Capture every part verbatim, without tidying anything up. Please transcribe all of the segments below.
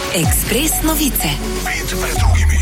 Ekspres novice. Pet pred drugimi.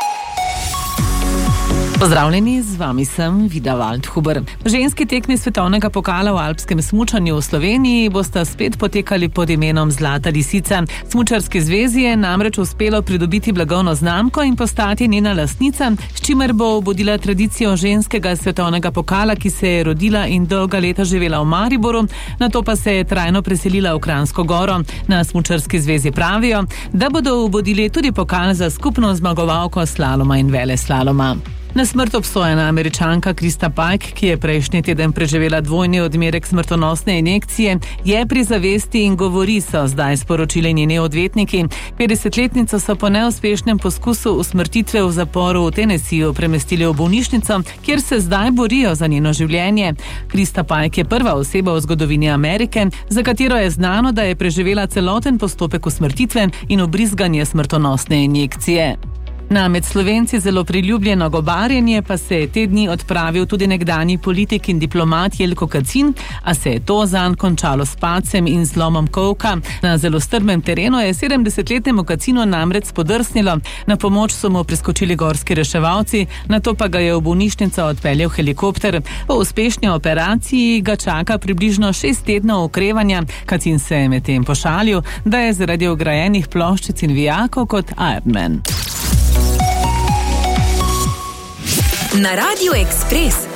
Pozdravljeni, z vami sem Vida Waldhuber. Ženski tekmi svetovnega pokala v alpskem smučanju v Sloveniji bosta spet potekali pod imenom Zlata lisica. Smučarski zvezi je namreč uspelo pridobiti blagovno znamko in postati njena lastnica, s čimer bo obudila tradicijo ženskega svetovnega pokala, ki se je rodila in dolga leta živela v Mariboru, nato pa se je trajno preselila v Kranjsko Goro. Na Smučarski zvezi pravijo, da bodo obudili tudi pokal za skupno zmagovalko slaloma in veleslaloma. Na smrt obsojena Američanka Krista Pike, ki je prejšnji teden preživela dvojni odmerek smrtonosne injekcije, je pri zavesti in govori, so zdaj sporočili njeni odvetniki. petdesetletnico so po neuspešnem poskusu usmrtitve v zaporu v Tennesseeju premestili v bolnišnico, kjer se zdaj borijo za njeno življenje. Krista Pike je prva oseba v zgodovini Amerike, za katero je znano, da je preživela celoten postopek usmrtitve in obrizganje smrtonosne injekcije. Na med Slovenci zelo priljubljeno gobarjenje pa se je te dni odpravil tudi nekdanji politik in diplomat Jelko Kacin, a se je to zanj končalo s padcem in zlomom kolka. Na zelo strmem terenu je sedemdesetletnemu Kacinu namreč spodrsnilo. Na pomoč so mu priskočili gorski reševalci, nato pa ga je v bolnišnico odpeljal helikopter. Po uspešni operaciji ga čaka približno šest tednov okrevanja. Kacin se je medtem pošalil, da je zaradi ograjenih ploščic in vijakov kot Iron Man. Na Radiu Ekspres